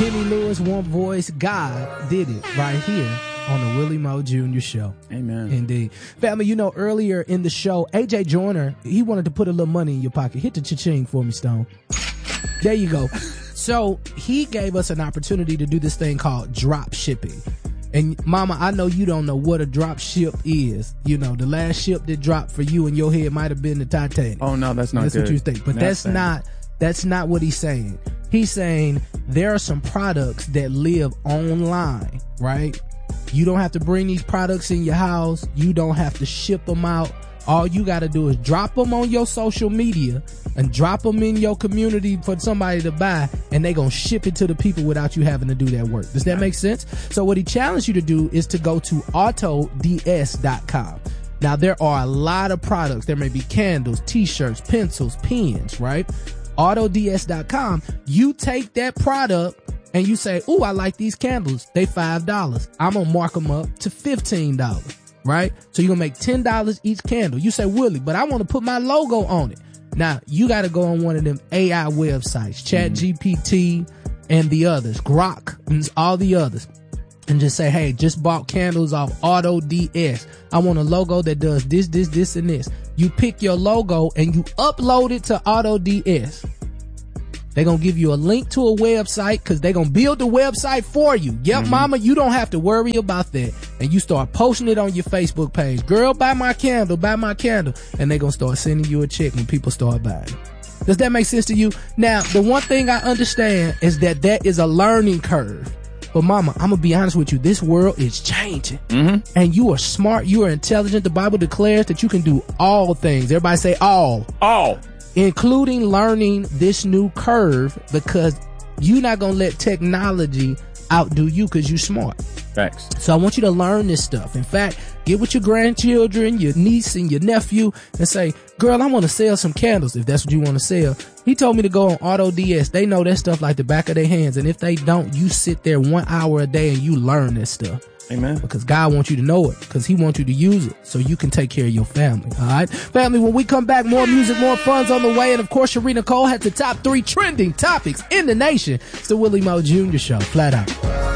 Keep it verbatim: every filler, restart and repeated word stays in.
Kenny Lewis, One Voice. God did it right here on the Willie Moe Junior Show. Amen. Indeed. Family, you know, earlier in the show, A J Joyner, he wanted to put a little money in your pocket. Hit the cha-ching for me, Stone. There you go. So he gave us an opportunity to do this thing called drop shipping. And Mama, I know you don't know what a drop ship is. You know, the last ship that dropped for you in your head might have been the Titanic. Oh no, that's not That's good. what you think. But that's, that's not that's not what he's saying. He's saying there are some products that live online, right? You don't have to bring these products in your house. You don't have to ship them out. All you got to do is drop them on your social media and drop them in your community for somebody to buy, and they going to ship it to the people without you having to do that work. Does that make sense? So what he challenged you to do is to go to auto d s dot com. Now, there are a lot of products. There may be candles, t-shirts, pencils, pens, right? auto d s dot com. You take that product and you say, ooh, I like these candles. They five dollars. I'm going to mark them up to fifteen dollars. Right? So you're going to make ten dollars each candle. You say, Willie, but I want to put my logo on it. Now, you got to go on one of them A I websites, Chat G P T and the others, Grok and all the others, and just say, hey, just bought candles off Auto D S. I want a logo that does this, this, this, and this. You pick your logo and you upload it to Auto D S. They're going to give you a link to a website because they're going to build the website for you. Yep, mm-hmm. Mama, you don't have to worry about that. And you start posting it on your Facebook page. Girl, buy my candle, buy my candle. And they're going to start sending you a check when people start buying. Does that make sense to you? Now, the one thing I understand is that that is a learning curve. But Mama, I'm going to be honest with you. This world is changing. Mm-hmm. And you are smart. You are intelligent. The Bible declares that you can do all things. Everybody say all. All. Including learning this new curve, because you're not going to let technology outdo you because you're smart. Thanks. So I want you to learn this stuff. In fact, get with your grandchildren, your niece and your nephew and say, girl, I want to sell some candles if that's what you want to sell. He told me to go on Auto D S. They know that stuff like the back of their hands. And if they don't, you sit there one hour a day and you learn this stuff. Amen. Because God wants you to know it, because he wants you to use it so you can take care of your family. All right. Family, when we come back, more music, more fun's on the way. And of course, Sharina Cole has the top three trending topics in the nation. It's the Willie Moe Junior Show. Flat out.